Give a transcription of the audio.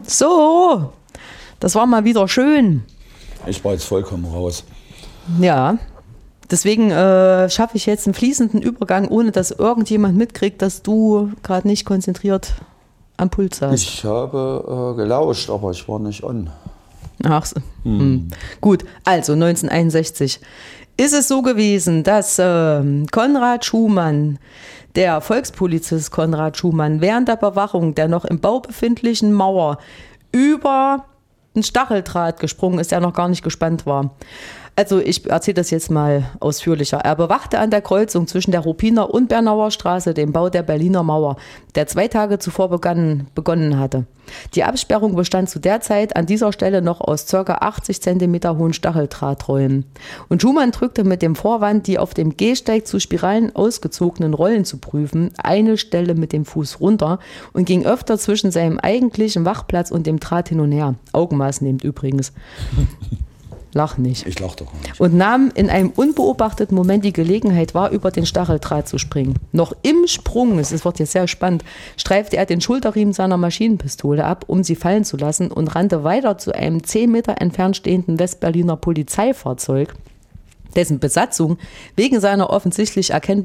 So, das war mal wieder schön. Ich war jetzt vollkommen raus. Ja, deswegen schaffe ich jetzt einen fließenden Übergang, ohne dass irgendjemand mitkriegt, dass du gerade nicht konzentriert am Pult saßt. Ich habe gelauscht, aber ich war nicht on. Ach so. Gut, also 1961 ist es so gewesen, dass Konrad Schumann, der Volkspolizist Konrad Schumann, während der Bewachung der noch im Bau befindlichen Mauer über einen Stacheldraht gesprungen ist, der noch gar nicht gespannt war. Also ich erzähle das jetzt mal ausführlicher. Er bewachte an der Kreuzung zwischen der Ruppiner und Bernauer Straße den Bau der Berliner Mauer, der 2 Tage zuvor begonnen hatte. Die Absperrung bestand zu der Zeit an dieser Stelle noch aus ca. 80 cm hohen Stacheldrahtrollen. Und Schumann drückte mit dem Vorwand, die auf dem Gehsteig zu Spiralen ausgezogenen Rollen zu prüfen, eine Stelle mit dem Fuß runter und ging öfter zwischen seinem eigentlichen Wachplatz und dem Draht hin und her. Augenmaß nehmend übrigens. Lach nicht. Ich lach doch nicht. Und nahm in einem unbeobachteten Moment die Gelegenheit wahr, über den Stacheldraht zu springen. Noch im Sprung, es wird jetzt sehr spannend, streifte er den Schulterriemen seiner Maschinenpistole ab, um sie fallen zu lassen und rannte weiter zu einem 10 Meter entfernt stehenden Westberliner Polizeifahrzeug, dessen Besatzung wegen seiner offensichtlich erkennbaren